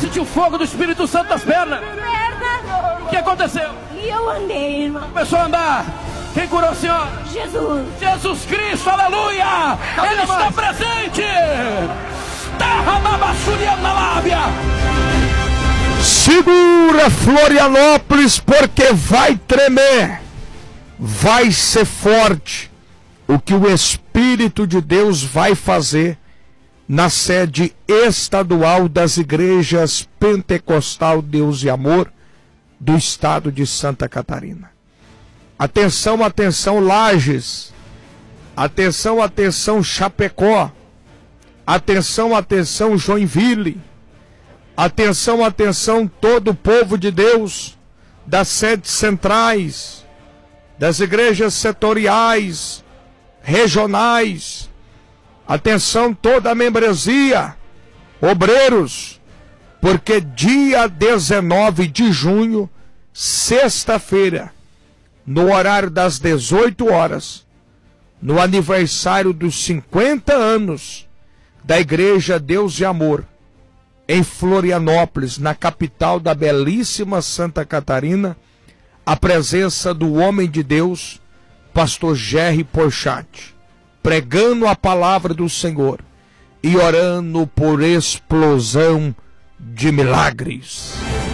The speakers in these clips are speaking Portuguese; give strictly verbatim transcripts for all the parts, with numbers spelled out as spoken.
sentiu o fogo do Espírito Santo nas pernas. Perna. O que aconteceu? E eu andei, irmão. Começou a andar. Quem curou a senhora? Jesus. Jesus Cristo, aleluia. Ele está presente. Na lábia. Segura, Florianópolis, porque vai tremer. Vai ser forte o que o Espírito de Deus vai fazer na sede estadual das igrejas Pentecostal Deus e Amor do estado de Santa Catarina. Atenção, atenção, Lages. Atenção, atenção, Chapecó. Atenção, atenção, Joinville. Atenção, atenção, todo o povo de Deus das sedes centrais, das igrejas setoriais, regionais. Atenção, toda a membresia, obreiros, porque dia dezenove de junho, sexta-feira, no horário das dezoito horas, no aniversário dos cinquenta anos da Igreja Deus e Amor, em Florianópolis, na capital da belíssima Santa Catarina, a presença do homem de Deus, pastor Jerry Porchat, pregando a palavra do Senhor e orando por explosão de milagres.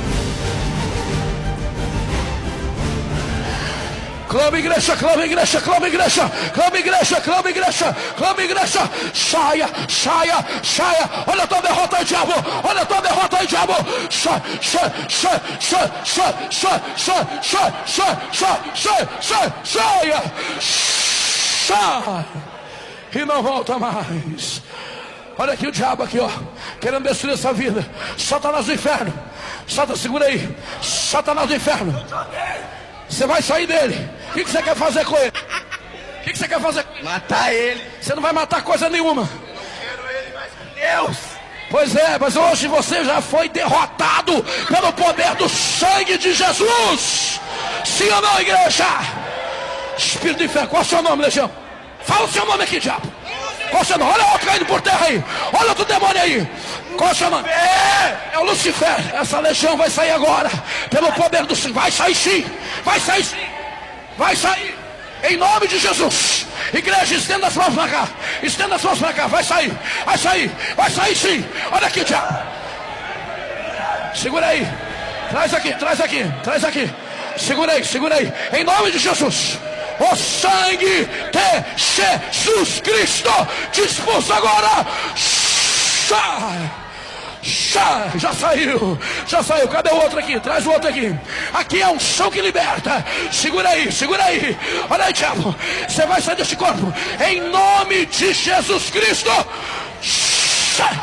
Clama igreja, clama igreja, clama igreja, clama igreja, clama igreja, clama igreja, saia, saia, saia, olha a tua derrota aí, diabo, olha a tua derrota aí, diabo, sai, sai, sai, sai, sai, sai, sai, sai, sai, sai, sai, sai, saia, sai, e não volta mais. Olha aqui o diabo aqui, ó, querendo destruir essa vida. Satanás do inferno, Satanás, segura aí, Satanás do inferno. Você vai sair dele. O que, que você quer fazer com ele? O que, que você quer fazer com ele? Matar ele. Você não vai matar coisa nenhuma. Eu não quero ele mais com Deus. Pois é, mas hoje você já foi derrotado pelo poder do sangue de Jesus. Sim ou não, igreja? Espírito do inferno, qual é o seu nome, legião? Fala o seu nome aqui, diabo. Qual é o seu nome? Olha outro caindo por terra aí. Olha outro demônio aí. Qual é o seu nome? É o Lucifer. Essa legião vai sair agora. Pelo poder do sangue. Vai sair sim. Vai sair sim. Vai sair. Em nome de Jesus. Igreja, estenda as mãos para cá. Estenda as mãos para cá. Vai sair. Vai sair. Vai sair sim. Olha aqui, diabo. Segura aí. Traz aqui, traz aqui, traz aqui. Segura aí, segura aí. Em nome de Jesus. O sangue de Jesus Cristo dispôs agora. Sai. Sai. Já saiu. Já saiu. Cadê o outro aqui? Traz o outro aqui. Aqui é um chão que liberta. Segura aí, segura aí. Olha aí, diabo. Você vai sair deste corpo. Em nome de Jesus Cristo. Sai.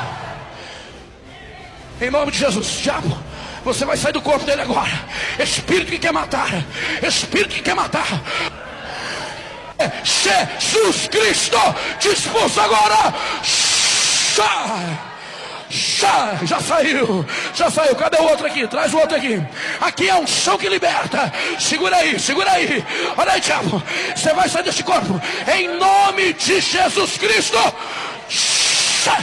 Em nome de Jesus. Diabo, você vai sair do corpo dele agora. Espírito que quer matar. Espírito que quer matar. Jesus Cristo dispôs agora. Sai. Sai. Já saiu. Já saiu. Cadê o outro aqui? Traz o outro aqui. Aqui é um chão que liberta. Segura aí, segura aí. Olha aí, diabo. Você vai sair deste corpo. Em nome de Jesus Cristo. Sai.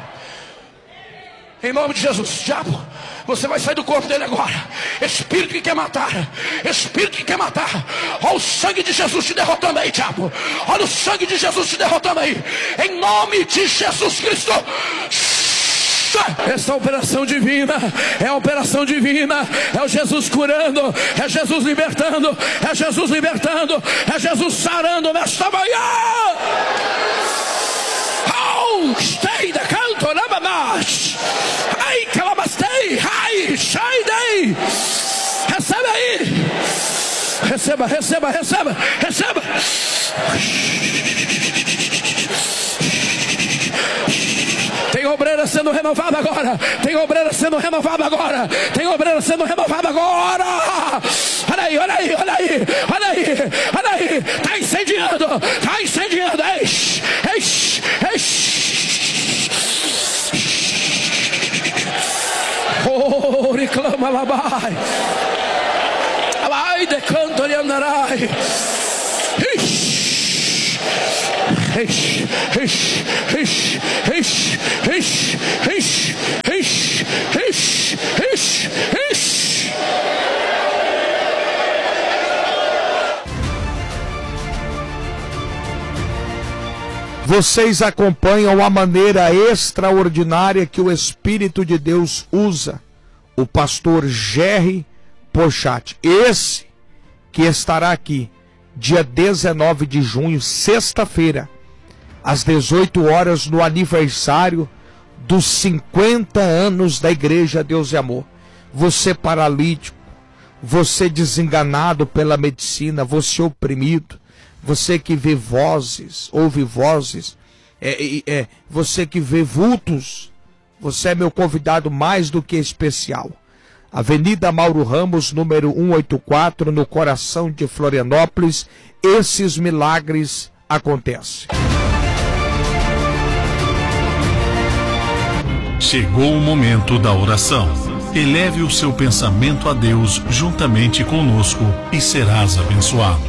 Em nome de Jesus. Diabo, você vai sair do corpo dele agora. Espírito que quer matar. Espírito que quer matar. Olha o sangue de Jesus te derrotando aí, diabo. Olha o sangue de Jesus te derrotando aí. Em nome de Jesus Cristo. Essa operação divina é a operação divina. É o Jesus curando. É Jesus libertando. É Jesus libertando. É Jesus sarando nesta manhã. Oh, stay the canto, lava mais. Ai, calabastei. Ai, sai daí. Recebe aí. Receba, receba, receba, receba. Tem obreira sendo renovada agora. Tem obreira sendo renovada agora. Tem obreira sendo renovada agora. Olha aí, olha aí, olha aí. Olha aí, olha aí. Está incendiando. Está incendiando. Eish, eish, eish. Oh, reclama labai. Vai de canto e andarai. Eish. Eish, eish, eish, eish, eish, eish, eish, eish, vocês acompanham a maneira extraordinária que o Espírito de Deus usa o pastor Jerry Pochat, esse que estará aqui dia dezenove de junho, sexta-feira, às dezoito horas, no aniversário dos cinquenta anos da Igreja Deus e Amor. Você paralítico, você desenganado pela medicina, você oprimido, você que vê vozes, ouve vozes, é, é, você que vê vultos, você é meu convidado mais do que especial. Avenida Mauro Ramos, número cento e oitenta e quatro, no coração de Florianópolis. Esses milagres acontecem. Chegou o momento da oração. Eleve o seu pensamento a Deus juntamente conosco e serás abençoado.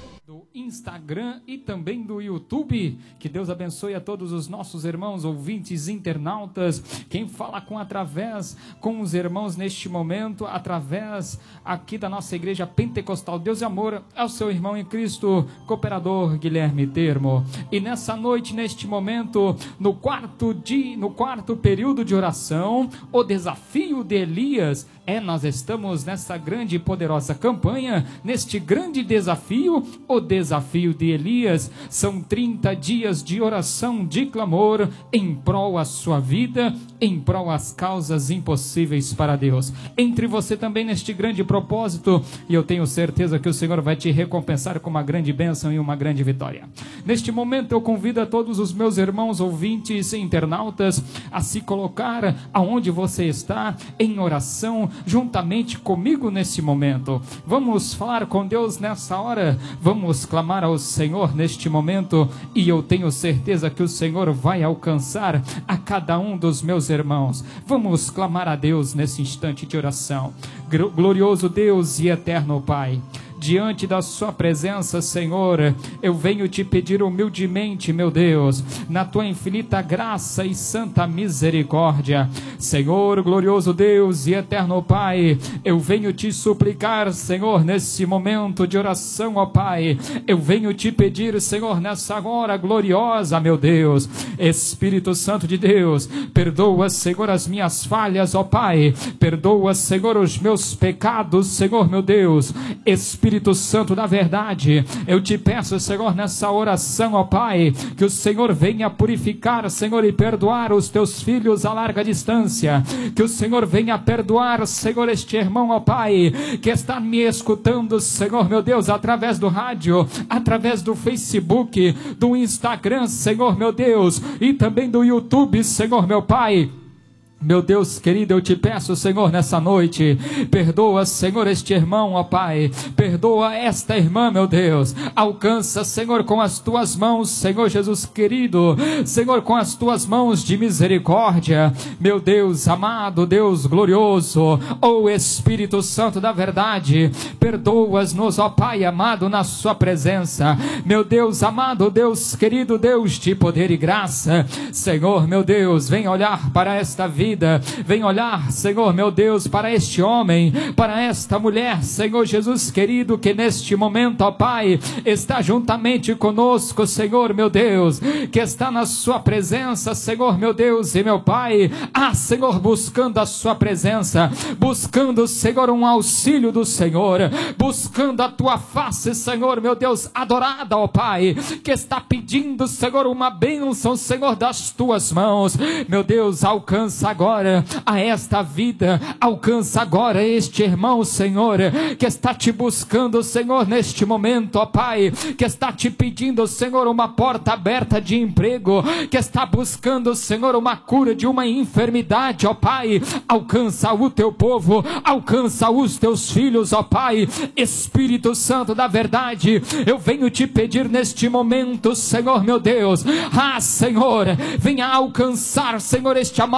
Instagram e também do YouTube. Que Deus abençoe a todos os nossos irmãos, ouvintes, internautas. Quem fala com através com os irmãos neste momento, através aqui da nossa igreja pentecostal Deus e Amor, é o seu irmão em Cristo, cooperador Guilherme Termo. E nessa noite, neste momento, no quarto dia, no quarto período de oração, o desafio de Elias. É, nós estamos nessa grande e poderosa campanha, neste grande desafio, o desafio de Elias. São trinta dias de oração, de clamor, em prol a sua vida, em prol as causas impossíveis para Deus. Entre você também neste grande propósito, e eu tenho certeza que o Senhor vai te recompensar com uma grande bênção e uma grande vitória. Neste momento eu convido a todos os meus irmãos ouvintes e internautas a se colocar aonde você está, em oração, juntamente comigo nesse momento. Vamos falar com Deus nessa hora, vamos clamar ao Senhor neste momento, e eu tenho certeza que o Senhor vai alcançar a cada um dos meus irmãos. Vamos clamar a Deus nesse instante de oração. Glorioso Deus e eterno Pai, diante da sua presença, Senhor, eu venho te pedir humildemente, meu Deus, na tua infinita graça e santa misericórdia, Senhor, glorioso Deus e eterno Pai, eu venho te suplicar, Senhor, nesse momento de oração, ó Pai, eu venho te pedir, Senhor, nessa hora gloriosa, meu Deus, Espírito Santo de Deus, perdoa, Senhor, as minhas falhas, ó Pai, perdoa, Senhor, os meus pecados, Senhor, meu Deus, Espírito Espírito Santo da verdade, eu te peço, Senhor, nessa oração, ó Pai, que o Senhor venha purificar, Senhor, e perdoar os teus filhos a larga distância, que o Senhor venha perdoar, Senhor, este irmão, ó Pai, que está me escutando, Senhor, meu Deus, através do rádio, através do Facebook, do Instagram, Senhor, meu Deus, e também do YouTube, Senhor, meu Pai. Meu Deus querido, eu te peço, Senhor, nessa noite, perdoa, Senhor, este irmão, ó Pai, perdoa esta irmã, meu Deus, alcança, Senhor, com as tuas mãos, Senhor Jesus querido, Senhor, com as tuas mãos de misericórdia, meu Deus amado, Deus glorioso, ó Espírito Santo da verdade, perdoas-nos, ó Pai amado, na sua presença, meu Deus amado, Deus querido, Deus de poder e graça, Senhor, meu Deus, vem olhar para esta vida, vem olhar, Senhor, meu Deus, para este homem, para esta mulher, Senhor Jesus querido, que neste momento, ó Pai, está juntamente conosco, Senhor, meu Deus, que está na sua presença, Senhor, meu Deus e meu Pai, ah, Senhor, buscando a sua presença, buscando, Senhor, um auxílio do Senhor, buscando a tua face, Senhor, meu Deus, adorada, ó Pai, que está pedindo, Senhor, uma bênção, Senhor, das tuas mãos, meu Deus, alcança agora a esta vida, alcança agora este irmão, Senhor, que está te buscando, Senhor, neste momento, ó Pai, que está te pedindo, Senhor, uma porta aberta de emprego, que está buscando, Senhor, uma cura de uma enfermidade, ó Pai, alcança o teu povo, alcança os teus filhos, ó Pai, Espírito Santo da verdade, eu venho te pedir neste momento, Senhor, meu Deus, ah, Senhor, venha alcançar, Senhor, este amado irmão,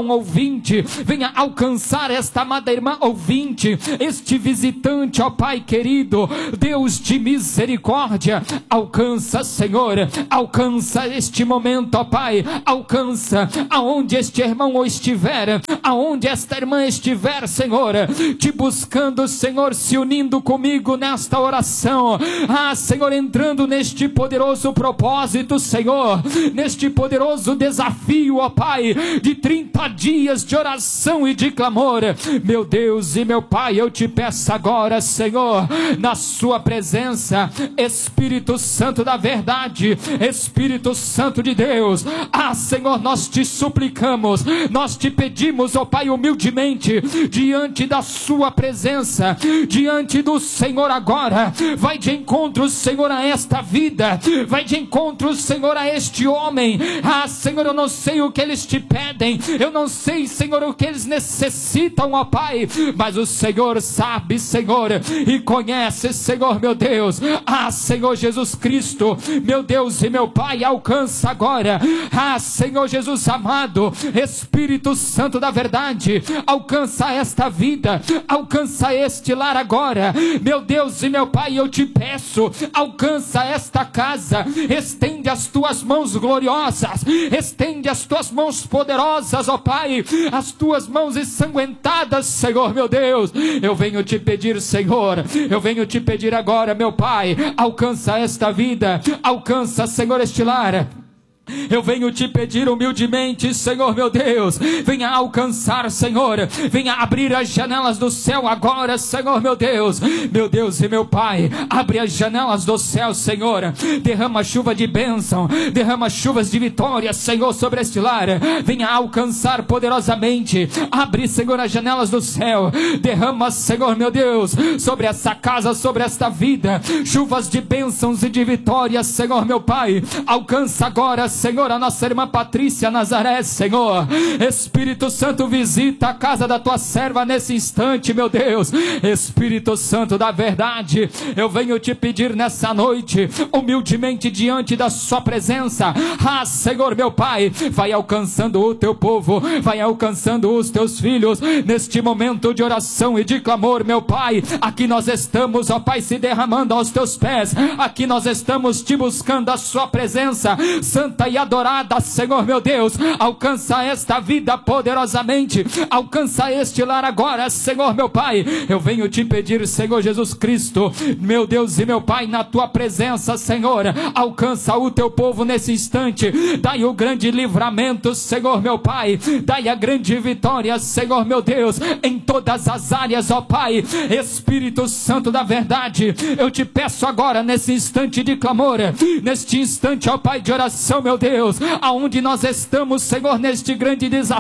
irmão ouvinte, venha alcançar esta amada irmã ouvinte, este visitante, ó Pai querido, Deus de misericórdia, alcança, Senhor, alcança este momento, ó Pai, alcança aonde este irmão estiver, aonde esta irmã estiver, Senhor, te buscando, Senhor, se unindo comigo nesta oração, ah, Senhor, entrando neste poderoso propósito, Senhor, neste poderoso desafio, ó Pai, de trinta dias de oração e de clamor. Meu Deus e meu Pai, eu te peço agora, Senhor, na sua presença, Espírito Santo da verdade, Espírito Santo de Deus, ah, Senhor, nós te suplicamos, nós te pedimos, ó Pai, humildemente, diante da sua presença, diante do Senhor agora, vai de encontro, Senhor, a esta vida, vai de encontro, Senhor, a este homem, ah, Senhor, eu não sei o que eles te pedem, eu não sei, Senhor, o que eles necessitam, ó Pai, mas o Senhor sabe, Senhor, e conhece, Senhor, meu Deus, ah, Senhor Jesus Cristo, meu Deus e meu Pai, alcança agora, ah, Senhor Jesus amado, Espírito Santo da verdade, alcança esta vida, alcança este lar agora, meu Deus e meu Pai, eu te peço, alcança esta casa, estende as tuas mãos gloriosas, estende as tuas mãos poderosas, ó Pai, as tuas mãos ensanguentadas, Senhor, meu Deus, eu venho te pedir, Senhor, eu venho te pedir agora, meu Pai, alcança esta vida, alcança, Senhor, este lar. Eu venho te pedir humildemente, Senhor meu Deus, venha alcançar, Senhor, venha abrir as janelas do céu agora, Senhor meu Deus, meu Deus e meu Pai, abre as janelas do céu, Senhor, derrama chuva de bênção, derrama chuvas de vitória, Senhor, sobre este lar, venha alcançar poderosamente, abre, Senhor, as janelas do céu, derrama, Senhor meu Deus, sobre essa casa, sobre esta vida, chuvas de bênçãos e de vitória, Senhor meu Pai, alcança agora, Senhor, a nossa irmã Patrícia Nazaré, Senhor, Espírito Santo, visita a casa da tua serva nesse instante, meu Deus, Espírito Santo da verdade, eu venho te pedir nessa noite, humildemente diante da sua presença, ah, Senhor meu Pai, vai alcançando o teu povo, vai alcançando os teus filhos, neste momento de oração e de clamor, meu Pai, aqui nós estamos, ó Pai, se derramando aos teus pés, aqui nós estamos te buscando a sua presença, santa e adorada, Senhor meu Deus, alcança esta vida poderosamente, alcança este lar agora, Senhor meu Pai, eu venho te pedir, Senhor Jesus Cristo, meu Deus e meu Pai, na tua presença, Senhor, alcança o teu povo nesse instante, dai o grande livramento, Senhor meu Pai, dai a grande vitória, Senhor meu Deus, em todas as áreas, ó Pai, Espírito Santo da verdade, eu te peço agora, nesse instante de clamor, neste instante, ó Pai, de oração, meu Deus, aonde nós estamos, Senhor, neste grande desafio,